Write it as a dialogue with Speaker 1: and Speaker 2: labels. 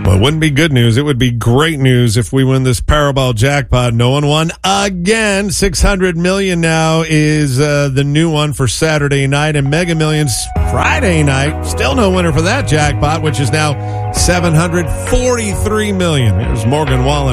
Speaker 1: Well, it wouldn't be good news. It would be great news if we win this Powerball jackpot. No one won again. $600 million now is the new one for Saturday night, and Mega Millions Friday night. Still no winner for that jackpot, which is now $743 million. Here's Morgan Wallen.